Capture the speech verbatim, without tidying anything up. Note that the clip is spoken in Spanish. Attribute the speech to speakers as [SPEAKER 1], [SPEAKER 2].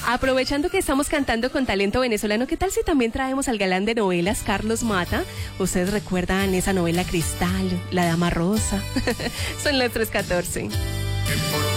[SPEAKER 1] Aprovechando que estamos cantando con talento venezolano, ¿qué tal si también traemos al galán de novelas, Carlos Mata? Ustedes recuerdan esa novela Cristal, La Dama Rosa. Son las tres catorce.